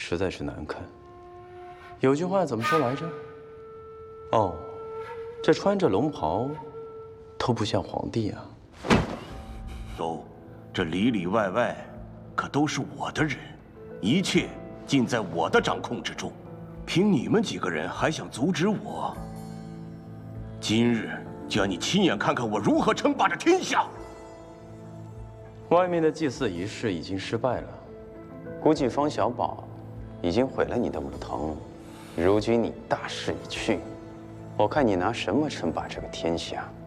实在是难看。有句话怎么说来着？哦，这穿着龙袍，都不像皇帝啊。 这里里外外，可都是我的人，一切尽在我的掌控之中。凭你们几个人还想阻止我？今日就让你亲眼看看我如何称霸这天下！ 外面的祭祀仪式已经失败了，估计方小宝已经毁了你的武藤。如今你大势已去，我看你拿什么称霸这个天下？